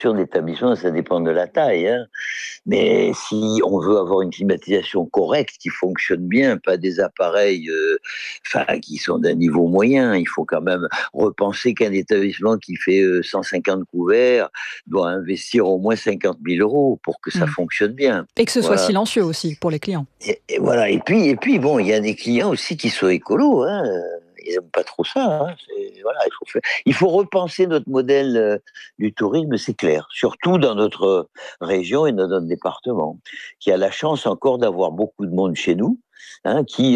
d'établissement, ça dépend de la taille, hein. Mais si on veut avoir une climatisation correcte, qui fonctionne bien, pas des appareils qui sont d'un niveau moyen, il faut quand même repenser qu'un établissement qui fait 150 couverts doit investir au moins 50 000 euros pour que ça fonctionne bien. Et que ce soit Voilà. silencieux aussi pour les clients. Et voilà. Et puis bon, il y a des clients aussi qui sont écolos, hein. Ils n'aiment pas trop ça, hein. Voilà, il faut repenser notre modèle du tourisme, c'est clair. Surtout dans notre région et dans notre département, qui a la chance encore d'avoir beaucoup de monde chez nous, hein, qui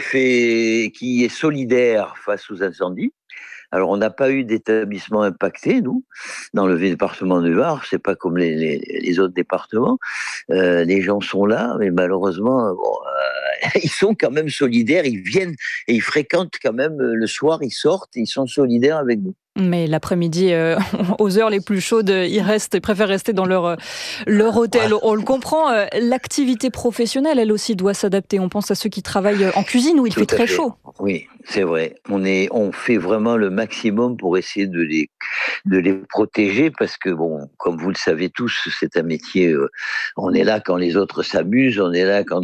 est solidaire face aux incendies. Alors, on n'a pas eu d'établissement impacté, nous, dans le département du Var. C'est pas comme les autres départements. Les gens sont là, mais malheureusement, ils sont quand même solidaires. Ils viennent et ils fréquentent quand même le soir. Ils sortent, ils sont solidaires avec nous. Mais l'après-midi, aux heures les plus chaudes, ils préfèrent rester dans leur hôtel. Voilà. On le comprend. L'activité professionnelle, elle aussi, doit s'adapter. On pense à ceux qui travaillent en cuisine où il fait très chaud. Oui, c'est vrai. On fait vraiment le maximum pour essayer de les protéger parce que, bon, comme vous le savez tous, c'est un métier, on est là quand les autres s'amusent, on est là quand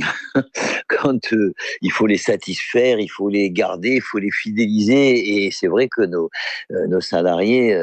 il faut les satisfaire, il faut les garder, il faut les fidéliser. Et c'est vrai que nos salariés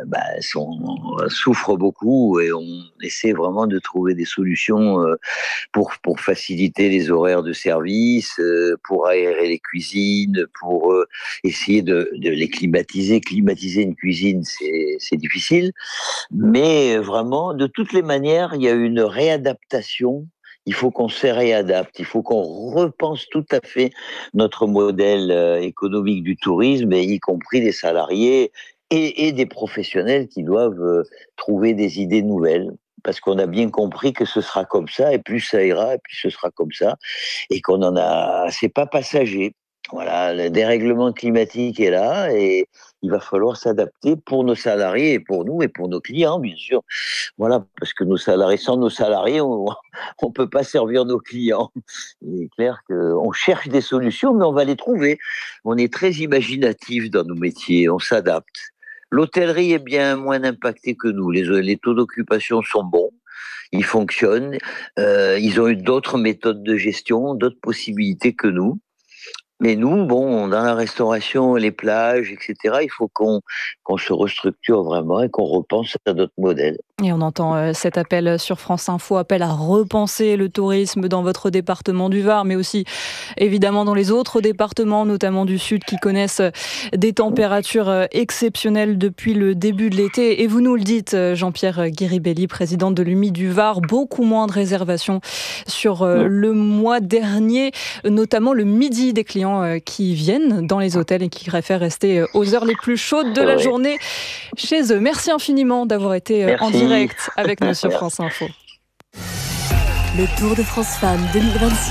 souffrent beaucoup et on essaie vraiment de trouver des solutions pour faciliter les horaires de service, pour aérer les cuisines, pour essayer de les climatiser. Climatiser une cuisine, c'est difficile, mais vraiment, de toutes les manières, il y a une réadaptation. Il faut qu'on se réadapte, il faut qu'on repense tout à fait notre modèle économique du tourisme, et y compris des salariés et des professionnels qui doivent trouver des idées nouvelles. Parce qu'on a bien compris que ce sera comme ça, et plus ça ira, et plus ce sera comme ça, et c'est pas passager. Voilà, le dérèglement climatique est là, et il va falloir s'adapter pour nos salariés, et pour nous, et pour nos clients, bien sûr. Voilà, parce que sans nos salariés, on peut pas servir nos clients. Il est clair qu'on cherche des solutions, mais on va les trouver. On est très imaginatif dans nos métiers, on s'adapte. L'hôtellerie est bien moins impactée que nous. Les taux d'occupation sont bons, ils fonctionnent. Ils ont eu d'autres méthodes de gestion, d'autres possibilités que nous. Mais nous, bon, dans la restauration, les plages, etc., il faut qu'on se restructure vraiment et qu'on repense à notre modèle. Et on entend cet appel sur France Info, appel à repenser le tourisme dans votre département du Var, mais aussi évidemment dans les autres départements, notamment du Sud, qui connaissent des températures exceptionnelles depuis le début de l'été. Et vous nous le dites, Jean-Pierre Guiribelli, président de l'UMI du Var, beaucoup moins de réservations sur le mois dernier, notamment le midi des clients qui viennent dans les hôtels et qui préfèrent rester aux heures les plus chaudes de la journée chez eux. Merci infiniment d'avoir été en direct avec nous sur France Info. Le Tour de France Femmes 2026.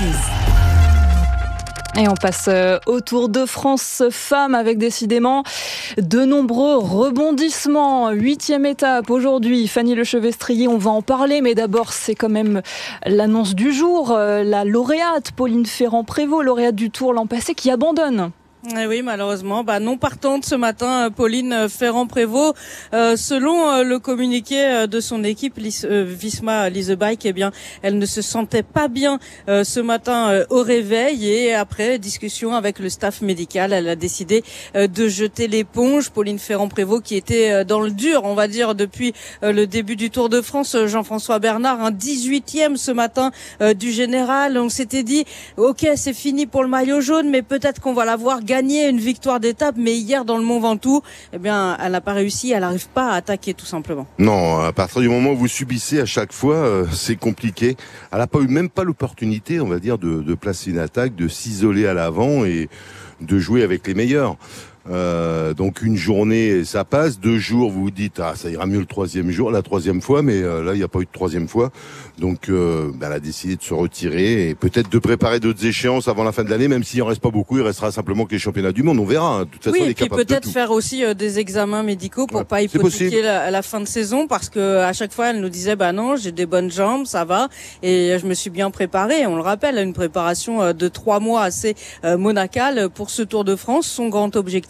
Et on passe au Tour de France Femmes avec décidément de nombreux rebondissements. 8e étape aujourd'hui. Fanny Lechevestrier, on va en parler, mais d'abord c'est quand même l'annonce du jour. La lauréate Pauline Ferrand-Prévot, lauréate du Tour l'an passé, qui abandonne. Oui, malheureusement, non partante ce matin, Pauline Ferrand-Prévot. Selon le communiqué de son équipe Visma Lease Bike, eh bien, elle ne se sentait pas bien ce matin au réveil, et après discussion avec le staff médical, elle a décidé de jeter l'éponge. Pauline Ferrand-Prévot, qui était dans le dur, on va dire, depuis le début du Tour de France. Jean-François Bernard, un 18e ce matin du général. On s'était dit, ok, c'est fini pour le maillot jaune, mais peut-être qu'on va la voir gagner une victoire d'étape. Mais hier dans le Mont Ventoux, eh bien, elle n'a pas réussi, elle n'arrive pas à attaquer tout simplement. Non, à partir du moment où vous subissez à chaque fois, c'est compliqué. Elle n'a pas eu même pas l'opportunité, on va dire, de placer une attaque, de s'isoler à l'avant et de jouer avec les meilleurs. Donc une journée ça passe, 2 jours vous vous dites ça ira mieux le 3e jour, la 3e fois, mais là il n'y a pas eu de 3e fois, donc elle a décidé de se retirer et peut-être de préparer d'autres échéances avant la fin de l'année, même s'il en reste pas beaucoup, il restera simplement que les championnats du monde, on verra. De toute façon, oui, et puis peut-être faire aussi des examens médicaux pour pas hypothéquer la fin de saison, parce que à chaque fois elle nous disait non, j'ai des bonnes jambes, ça va, et je me suis bien préparée. On le rappelle, une préparation de 3 mois assez monacale pour ce Tour de France. Son grand objectif,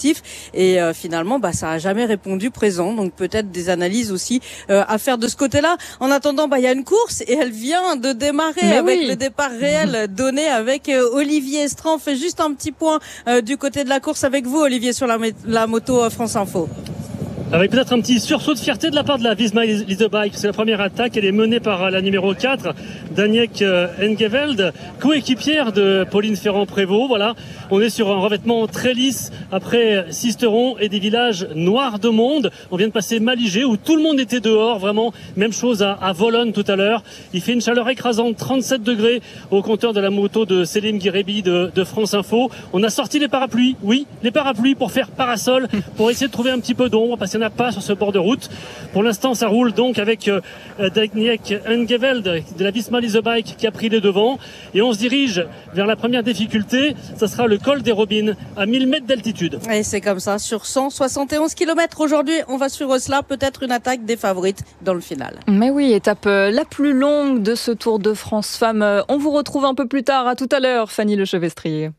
positif. Et finalement, ça a jamais répondu présent. Donc peut-être des analyses aussi à faire de ce côté-là. En attendant, il y a une course et elle vient de démarrer avec le départ réel donné avec Olivier Estran. On fait juste un petit point du côté de la course avec vous, Olivier, sur la moto France Info. Avec peut-être un petit sursaut de fierté de la part de la Visma Lease Bike. C'est la première attaque. Elle est menée par la numéro 4, Daniek Engeveld, coéquipière de Pauline Ferrand-Prévot. Voilà, on est sur un revêtement très lisse après Sisteron et des villages noirs de monde. On vient de passer Maligé où tout le monde était dehors. Vraiment, même chose à Volonne tout à l'heure. Il fait une chaleur écrasante, 37 degrés au compteur de la moto de Céline Guirebi de France Info. On a sorti les parapluies. Oui, les parapluies pour faire parasol, pour essayer de trouver un petit peu d'ombre parce qu'il n'y en a pas sur ce bord de route. Pour l'instant, ça roule donc avec Daniek Engeveld de la Visma Lease Bike qui a pris les devants. Et on se dirige vers la première difficulté. Ça sera le col des Robines à 1000 mètres d'altitude. Et c'est comme ça, sur 171 km aujourd'hui, on va suivre cela, peut-être une attaque des favorites dans le final. Mais oui, étape la plus longue de ce Tour de France Femmes. On vous retrouve un peu plus tard. À tout à l'heure, Fanny Lechevestrier.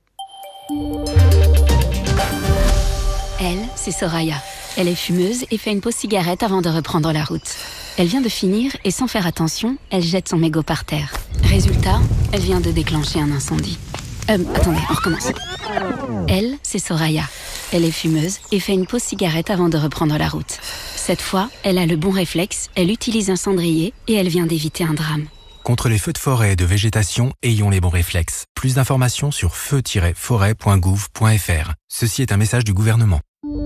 Elle, c'est Soraya. Elle est fumeuse et fait une pause cigarette avant de reprendre la route. Elle vient de finir et sans faire attention, elle jette son mégot par terre. Résultat, elle vient de déclencher un incendie. Attendez, on recommence. Elle, c'est Soraya. Elle est fumeuse et fait une pause cigarette avant de reprendre la route. Cette fois, elle a le bon réflexe, elle utilise un cendrier et elle vient d'éviter un drame. Contre les feux de forêt et de végétation, ayons les bons réflexes. Plus d'informations sur feu-forêt.gouv.fr. Ceci est un message du gouvernement.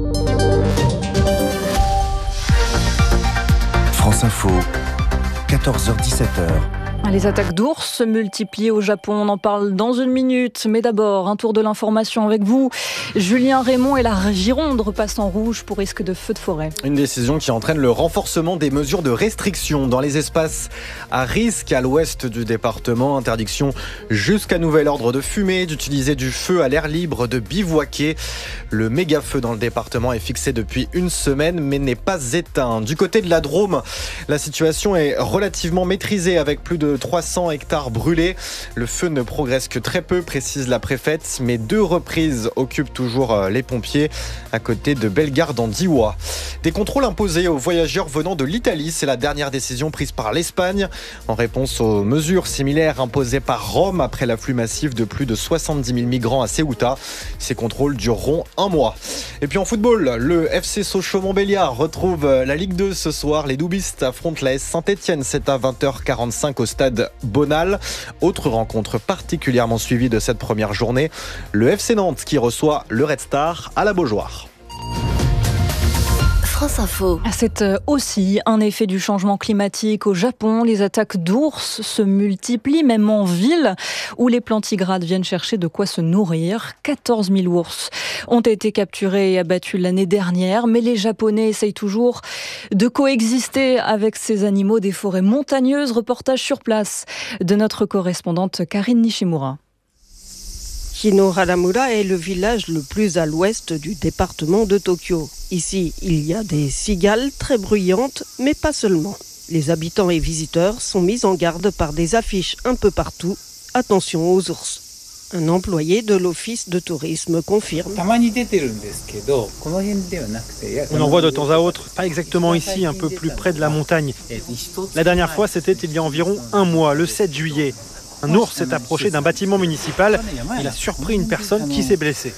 France Info, 14h-17h. Les attaques d'ours se multiplient au Japon, on en parle dans une minute. Mais d'abord, un tour de l'information avec vous. Julien Raymond et la Gironde repassent en rouge pour risque de feu de forêt. Une décision qui entraîne le renforcement des mesures de restriction dans les espaces à risque à l'ouest du département. Interdiction jusqu'à nouvel ordre de fumer, d'utiliser du feu à l'air libre, de bivouaquer. Le méga-feu dans le département est fixé depuis une semaine mais n'est pas éteint. Du côté de la Drôme, la situation est relativement maîtrisée avec plus de 300 hectares brûlés. Le feu ne progresse que très peu, précise la préfète, mais 2 reprises occupent toujours les pompiers à côté de Bellegarde en Diois. Des contrôles imposés aux voyageurs venant de l'Italie, c'est la dernière décision prise par l'Espagne en réponse aux mesures similaires imposées par Rome après l'afflux massif de plus de 70 000 migrants à Ceuta. Ces contrôles dureront 1 mois. Et puis en football, le FC Sochaux-Montbéliard retrouve la Ligue 2 ce soir. Les Doubistes affrontent la S Saint-Etienne, c'est à 20h45 au stade Bonal. Autre rencontre particulièrement suivie de cette première journée, le FC Nantes qui reçoit le Red Star à la Beaujoire. France Info. C'est aussi un effet du changement climatique. Au Japon, les attaques d'ours se multiplient, même en ville, où les plantigrades viennent chercher de quoi se nourrir. 14 000 ours ont été capturés et abattus l'année dernière, mais les Japonais essayent toujours de coexister avec ces animaux des forêts montagneuses. Reportage sur place de notre correspondante Karine Nishimura. Kinoharamura est le village le plus à l'ouest du département de Tokyo. Ici, il y a des cigales très bruyantes, mais pas seulement. Les habitants et visiteurs sont mis en garde par des affiches un peu partout. Attention aux ours. Un employé de l'office de tourisme confirme. On en voit de temps à autre, pas exactement ici, un peu plus près de la montagne. La dernière fois, c'était il y a environ 1 mois, le 7 juillet. Un ours s'est approché d'un bâtiment municipal. Il a surpris une personne qui s'est blessée.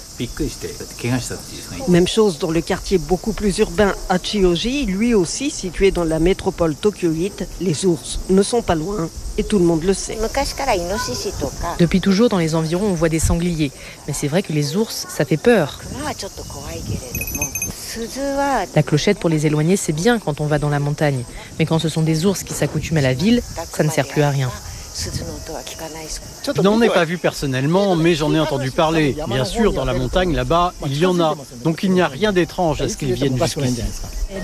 Même chose dans le quartier beaucoup plus urbain Hachioji, lui aussi situé dans la métropole tokyoïte. Les ours ne sont pas loin et tout le monde le sait. Depuis toujours dans les environs, on voit des sangliers. Mais c'est vrai que les ours, ça fait peur. La clochette pour les éloigner, c'est bien quand on va dans la montagne. Mais quand ce sont des ours qui s'accoutument à la ville, ça ne sert plus à rien. Je n'en ai pas vu personnellement, mais j'en ai entendu parler. Bien sûr, dans la montagne, là-bas, il y en a. Donc il n'y a rien d'étrange à ce qu'ils viennent jusqu'ici.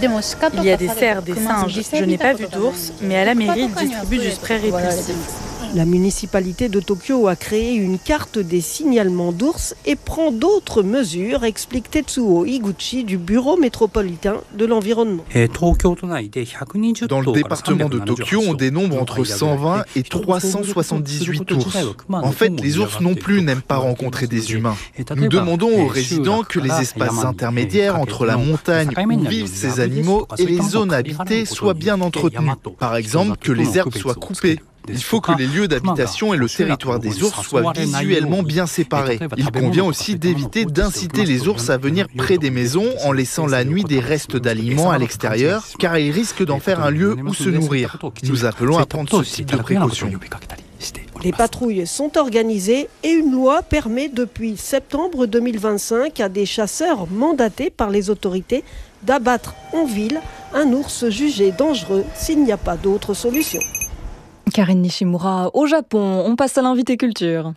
Il y a des cerfs, des singes. Je n'ai pas vu d'ours, mais à la mairie, ils distribuent du spray répulsif. La municipalité de Tokyo a créé une carte des signalements d'ours et prend d'autres mesures, explique Tetsuo Iguchi du bureau métropolitain de l'environnement. Dans le département de Tokyo, on dénombre entre 120 et 378 ours. En fait, les ours non plus n'aiment pas rencontrer des humains. Nous demandons aux résidents que les espaces intermédiaires entre la montagne où vivent ces animaux et les zones habitées soient bien entretenus. Par exemple, que les herbes soient coupées. Il faut que les lieux d'habitation et le territoire des ours soient visuellement bien séparés. Il convient aussi d'éviter d'inciter les ours à venir près des maisons en laissant la nuit des restes d'aliments à l'extérieur, car ils risquent d'en faire un lieu où se nourrir. Nous appelons à prendre ce type de précautions. Les patrouilles sont organisées et une loi permet depuis septembre 2025 à des chasseurs mandatés par les autorités d'abattre en ville un ours jugé dangereux s'il n'y a pas d'autre solution. Karine Nishimura, au Japon, on passe à l'invité culture.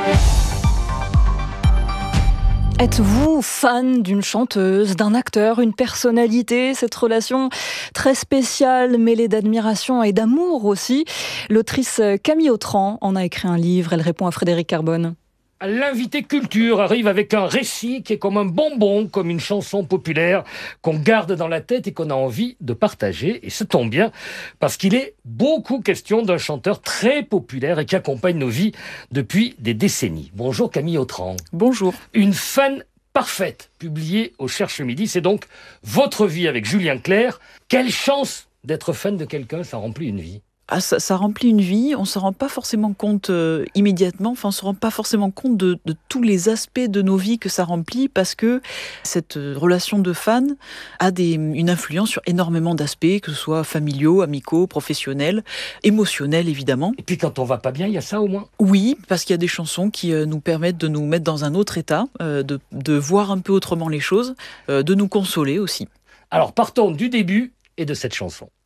Êtes-vous fan d'une chanteuse, d'un acteur, une personnalité? Cette relation très spéciale, mêlée d'admiration et d'amour aussi. L'autrice Camille Autran en a écrit un livre, elle répond à Frédéric Carbone. L'invité culture arrive avec un récit qui est comme un bonbon, comme une chanson populaire qu'on garde dans la tête et qu'on a envie de partager. Et ça tombe bien, parce qu'il est beaucoup question d'un chanteur très populaire et qui accompagne nos vies depuis des décennies. Bonjour Camille Autran. Bonjour. Une fan parfaite, publiée au Cherche Midi. C'est donc votre vie avec Julien Clerc. Quelle chance d'être fan de quelqu'un, ça remplit une vie. Ça remplit une vie, on ne se rend pas forcément compte immédiatement, on ne se rend pas forcément compte de tous les aspects de nos vies que ça remplit, parce que cette relation de fan a une influence sur énormément d'aspects, que ce soit familiaux, amicaux, professionnels, émotionnels évidemment. Et puis quand on va pas bien, il y a ça au moins? Oui, parce qu'il y a des chansons qui nous permettent de nous mettre dans un autre état, de voir un peu autrement les choses, de nous consoler aussi. Alors partons du début et de cette chanson.